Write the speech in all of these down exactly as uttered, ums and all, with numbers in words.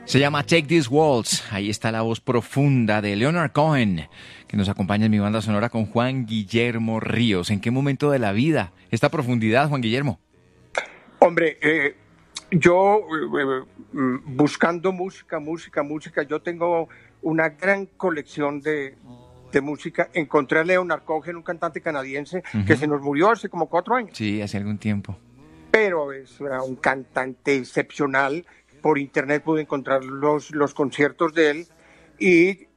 Se llama Take This Waltz. Ahí está la voz profunda de Leonard Cohen, que nos acompaña en mi banda sonora con Juan Guillermo Ríos. ¿En qué momento de la vida esta profundidad, Juan Guillermo? Hombre, eh, yo eh, buscando música, música, música, yo tengo una gran colección de, de música. Encontré a Leonard Cohen, un cantante canadiense, uh-huh. que se nos murió hace como cuatro años. Sí, hace algún tiempo. Pero es un cantante excepcional. Por internet pude encontrar los, los conciertos de él y,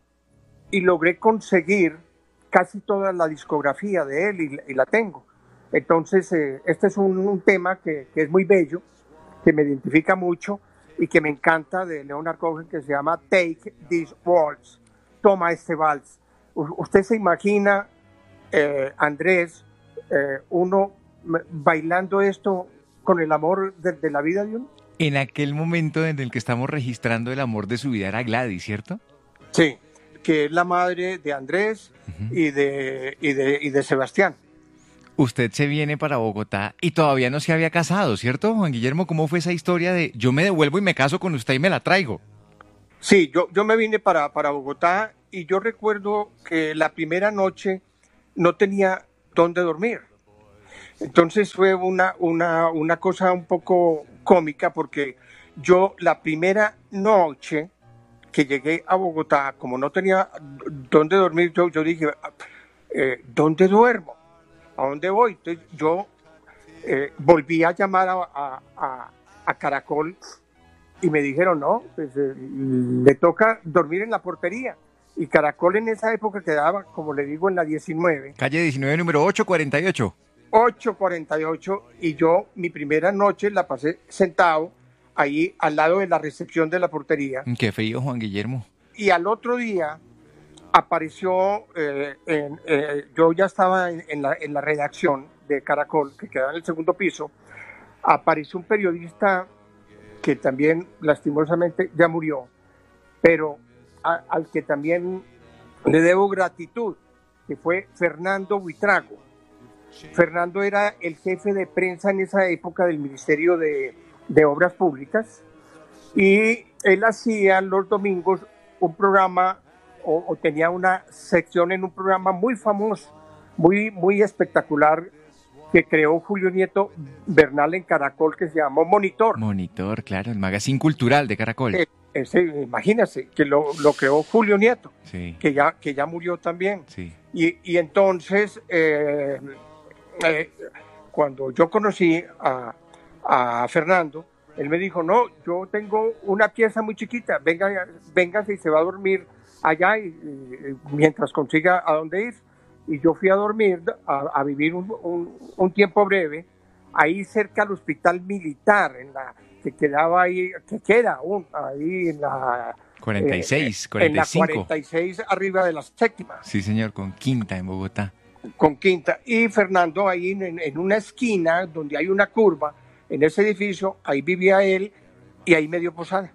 y logré conseguir casi toda la discografía de él y, y la tengo. Entonces, eh, este es un, un tema que, que es muy bello, que me identifica mucho y que me encanta de Leonard Cohen, que se llama Take This Waltz, toma este vals. U- usted se imagina, eh, Andrés, eh, uno bailando esto con el amor de, de la vida de uno. En aquel momento en el que estamos registrando el amor de su vida era Gladys, ¿cierto? Sí, que es la madre de Andrés uh-huh. y, de, y, de, y de Sebastián. Usted se viene para Bogotá y todavía no se había casado, ¿cierto, Juan Guillermo? ¿Cómo fue esa historia de yo me devuelvo y me caso con usted y me la traigo? Sí, yo, yo me vine para, para Bogotá y yo recuerdo que la primera noche no tenía dónde dormir. Entonces fue una, una, una cosa un poco cómica porque yo la primera noche que llegué a Bogotá, como no tenía dónde dormir, yo, yo dije, eh, ¿dónde duermo? ¿A dónde voy? Entonces yo eh, volví a llamar a, a, a, a Caracol y me dijeron, no, pues eh, le toca dormir en la portería. Y Caracol en esa época quedaba, como le digo, en la diecinueve. Calle diecinueve, número ocho cuarenta y ocho. ocho cuarenta y ocho, y yo mi primera noche la pasé sentado ahí al lado de la recepción de la portería. Qué frío, Juan Guillermo. Y al otro día apareció, eh, en, eh, yo ya estaba en, en, la, en la redacción de Caracol, que quedaba en el segundo piso, apareció un periodista que también lastimosamente ya murió, pero a, al que también le debo gratitud, que fue Fernando Buitrago. Fernando era el jefe de prensa en esa época del Ministerio de, de Obras Públicas y él hacía los domingos un programa o, o tenía una sección en un programa muy famoso, muy, muy espectacular que creó Julio Nieto Bernal en Caracol, que se llamó Monitor. Monitor, claro, el magazine cultural de Caracol. Eh, ese, imagínese, que lo, lo creó Julio Nieto, sí. que, ya, que ya murió también. Sí. Y, y entonces... Eh, Eh, cuando yo conocí a, a Fernando, él me dijo, no, yo tengo una pieza muy chiquita, venga, véngase y se va a dormir allá y, y, mientras consiga a dónde ir. Y yo fui a dormir, a, a vivir un, un, un tiempo breve, ahí cerca al hospital militar, en la que quedaba ahí, que queda aún, ahí en la... cuarenta y seis, eh, cuarenta y cinco. En la cuarenta y seis, arriba de la séptima. Sí, señor, con Quinta en Bogotá. Con Quinta, y Fernando ahí en, en una esquina donde hay una curva, en ese edificio, ahí vivía él y ahí me dio posada.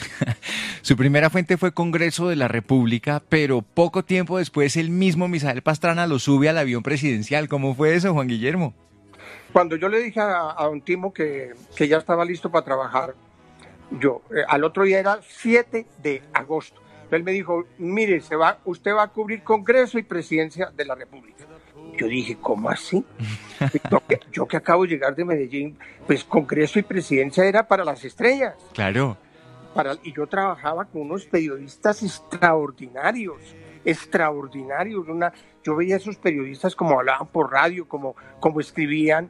Su primera fuente fue Congreso de la República, pero poco tiempo después el mismo Misael Pastrana lo sube al avión presidencial. ¿Cómo fue eso, Juan Guillermo? Cuando yo le dije a, a don Timo que, que ya estaba listo para trabajar, yo, eh, al otro día era siete de agosto. Él me dijo, mire, se va, usted va a cubrir Congreso y Presidencia de la República. Yo dije, ¿cómo así? Yo que, yo que acabo de llegar de Medellín, pues Congreso y Presidencia era para las estrellas. Claro. Para, y yo trabajaba con unos periodistas extraordinarios, extraordinarios. Una, yo veía a esos periodistas como hablaban por radio, como, como escribían,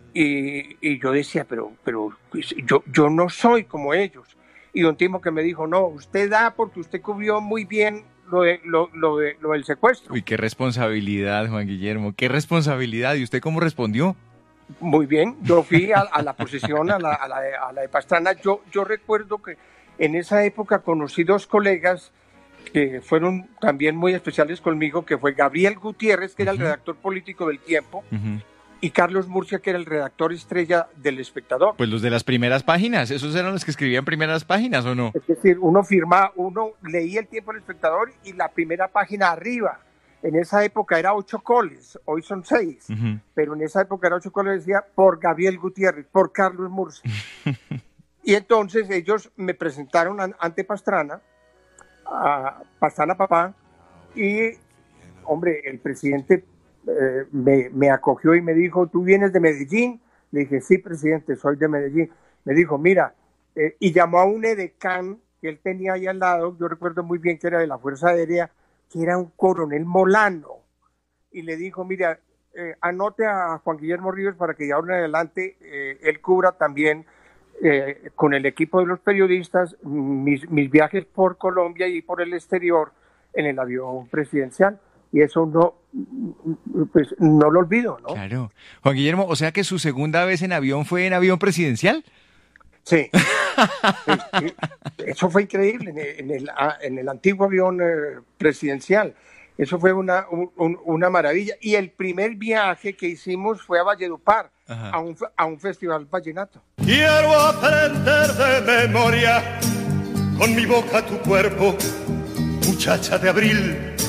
y, y yo decía, pero, pero pues, yo, yo no soy como ellos. Y don Timo que me dijo, no, usted da porque usted cubrió muy bien lo, de, lo, lo, de, lo del secuestro. Uy, qué responsabilidad, Juan Guillermo, qué responsabilidad. ¿Y usted cómo respondió? Muy bien, yo fui a, a la posesión, a la, a, la de, a la de Pastrana. Yo, yo recuerdo que en esa época conocí dos colegas que fueron también muy especiales conmigo, que fue Gabriel Gutiérrez, que uh-huh. era el redactor político del Tiempo, uh-huh. y Carlos Murcia, que era el redactor estrella del Espectador. Pues los de las primeras páginas, ¿esos eran los que escribían primeras páginas o no? Es decir, uno firmaba, uno leía el Tiempo del Espectador y la primera página arriba. En esa época era ocho coles, hoy son seis, uh-huh. pero en esa época era ocho coles, decía por Gabriel Gutiérrez, por Carlos Murcia. y entonces ellos me presentaron an- ante Pastrana, a Pastrana papá, y hombre, el presidente eh, me, me acogió y me dijo, ¿tú vienes de Medellín? Le dije, sí, presidente, soy de Medellín. Me dijo, mira, eh, y llamó a un edecán que él tenía ahí al lado, yo recuerdo muy bien que era de la Fuerza Aérea, que era un coronel Molano, y le dijo, mira, eh, anote a Juan Guillermo Ríos para que de ahora en adelante eh, él cubra también eh, con el equipo de los periodistas mis, mis viajes por Colombia y por el exterior en el avión presidencial. Y eso no, pues no lo olvido, ¿no? Claro. Juan Guillermo, o sea que su segunda vez en avión fue en avión presidencial. Sí. Sí, eso fue increíble en el, en el, en el antiguo avión eh, presidencial. Eso fue una, un, una maravilla. Y el primer viaje que hicimos fue a Valledupar, a un, a un festival vallenato. Quiero aprender de memoria con mi boca tu cuerpo, muchacha de abril.